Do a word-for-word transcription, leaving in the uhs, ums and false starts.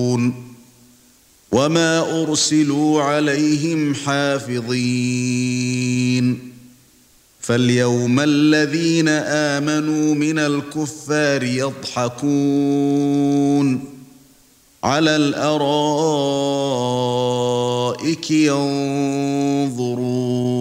وما أرسلوا عليهم حافظين فاليوم الذين آمنوا من الكفار يضحكون على الأرائك ينظرون